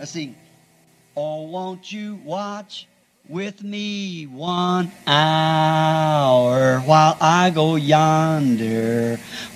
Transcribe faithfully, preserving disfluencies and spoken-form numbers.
Let's sing. Oh, won't you watch with me one hour while I go yonder?